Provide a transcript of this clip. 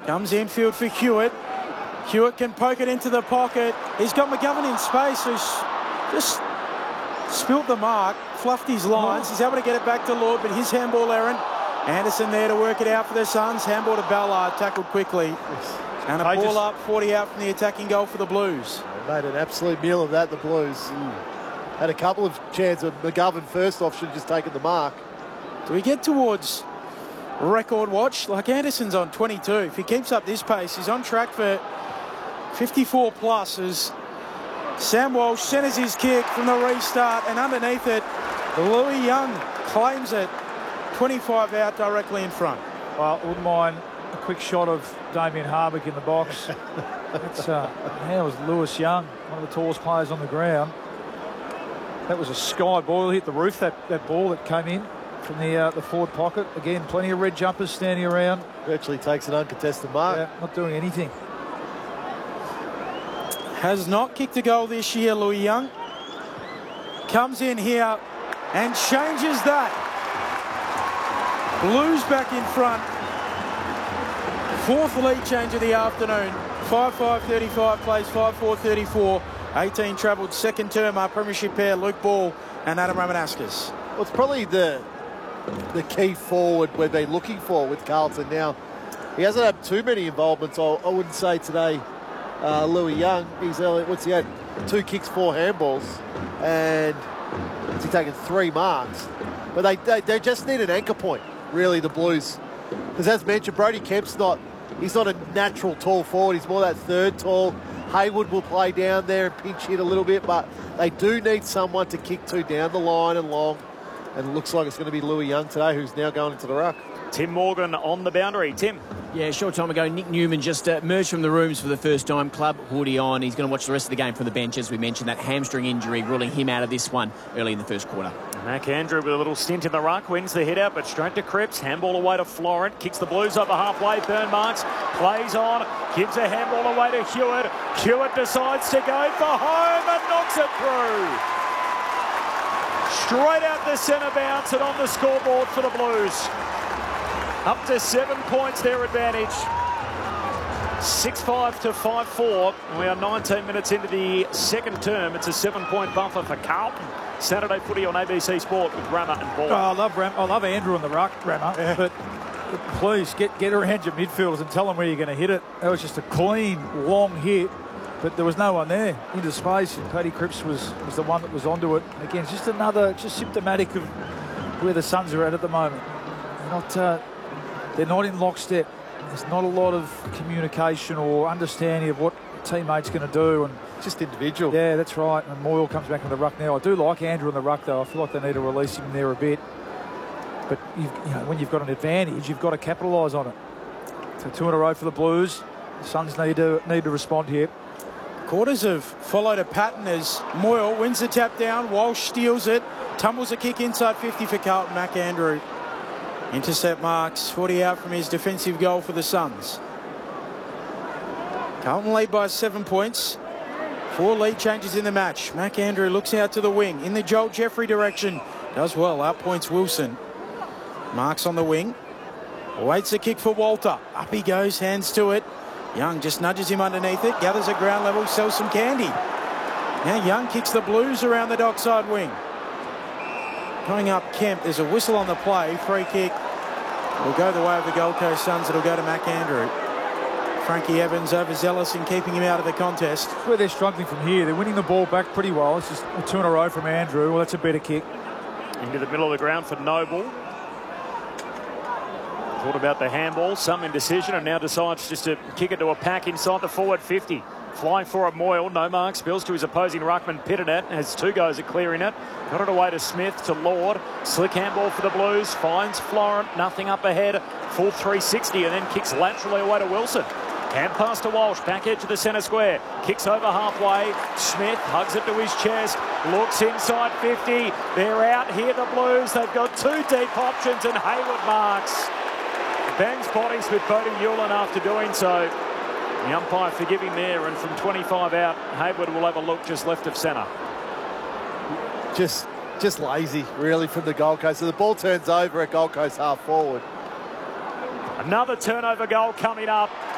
Comes infield for Hewitt. Hewitt can poke it into the pocket. He's got McGovern in space, who's just spilt the mark, fluffed his lines. He's able to get it back to Lord, but his handball errant. Anderson there to work it out for the Suns. Handball to Ballard, tackled quickly. Yes. And a ball up, 40 out from the attacking goal for the Blues. They made an absolute meal of that, the Blues. Had a couple of chances. McGovern first off should have just taken the mark. Do we get towards record watch? Like, Anderson's on 22. If he keeps up this pace, he's on track for 54 plus as Sam Walsh centres his kick from the restart, and underneath it, Louis Young claims it. 25 out directly in front. Well, I wouldn't mind a quick shot of Damien Harvick in the box. That's that was Lewis Young, one of the tallest players on the ground. That was a sky ball, hit the roof, that ball that came in from the forward pocket. Again, plenty of red jumpers standing around. Virtually takes an uncontested mark. Yeah, not doing anything. Has not kicked a goal this year, Louis Young. Comes in here and changes that. Blues back in front. Fourth lead change of the afternoon. 5-5-35 plays 5-4-34. 18 travelled second term, our premiership pair, Luke Ball and Adam Ramanaskas. Well, it's probably the key forward we've been looking for with Carlton now. He hasn't had too many involvements, I wouldn't say today. Louis Young, he had 2 kicks, 4 handballs, and he's taken 3 marks. But they just need an anchor point, really, the Blues. Because as mentioned, Brody Kemp's he's not a natural tall forward. He's more that third tall. Haywood will play down there and pinch hit a little bit, but they do need someone to kick to down the line and long. And it looks like it's going to be Louis Young today, who's now going into the ruck. Tim Morgan on the boundary. Tim. Yeah, a short time ago, Nick Newman just emerged from the rooms for the first time. Club hoodie on. He's going to watch the rest of the game from the bench, as we mentioned. That hamstring injury ruling him out of this one early in the first quarter. Mac Andrew with a little stint in the ruck, wins the hit out, but straight to Cripps. Handball away to Florent, kicks the Blues over halfway. Burn marks, plays on, gives a handball away to Hewitt. Hewitt decides to go for home and knocks it through. Straight out the centre bounce and on the scoreboard for the Blues. Up to 7 points their advantage. 6-5 to 5-4. We are 19 minutes into the second term. It's a 7-point buffer for Carlton. Saturday footy on ABC Sport with Rammer and Ball. Oh, I love Andrew on the ruck, Rammer. Yeah. But please get around your midfielders and tell them where you're going to hit it. That was just a clean, long hit, but there was no one there into space. And Paddy Cripps was the one that was onto it. Again, it's just symptomatic of where the Suns are at the moment. They're not in lockstep. There's not a lot of communication or understanding of what a teammate's going to do. And just individual. Yeah, that's right. And Moyle comes back in the ruck now. I do like Andrew in the ruck, though. I feel like they need to release him there a bit. But when you've got an advantage, you've got to capitalise on it. So 2 in a row for the Blues. The Suns need to respond here. Quarters have followed a pattern as Moyle wins the tap down. Walsh steals it. Tumbles a kick inside 50 for Carlton. Mac Andrew. Intercept marks, 40 out from his defensive goal for the Suns. Carlton lead by 7 points. 4 lead changes in the match. Mac Andrew looks out to the wing in the Joel Jeffrey direction. Does well, outpoints Wilson. Marks on the wing. Waits a kick for Walter. Up he goes, hands to it. Young just nudges him underneath it. Gathers at ground level, sells some candy. Now Young kicks the Blues around the dockside wing. Coming up Kemp, there's a whistle on the play. Free kick will go the way of the Gold Coast Suns. It'll go to Mac Andrew. Frankie Evans overzealous in keeping him out of the contest. Where they're struggling from here. They're winning the ball back pretty well. It's just 2 in a row from Andrew. Well, that's a better kick. Into the middle of the ground for Noble. Thought about the handball, some indecision, and now decides just to kick it to a pack inside the forward 50. Flying for it, Moyle, no mark, spills to his opposing ruckman, Pitternet, has 2 goes at clearing it. Got it away to Smith, to Lord. Slick handball for the Blues, finds Florent, nothing up ahead. Full 360 and then kicks laterally away to Wilson. Hand pass to Walsh, back edge of the centre square. Kicks over halfway. Smith hugs it to his chest. Looks inside 50. They're out here, the Blues. They've got 2 deep options and Haywood marks. Bangs bodies with Bodie Hewlin after doing so. The umpire forgiving there, and from 25 out, Haywood will have a look just left of centre. Just lazy, really, from the Gold Coast. So the ball turns over at Gold Coast half forward. Another turnover goal coming up.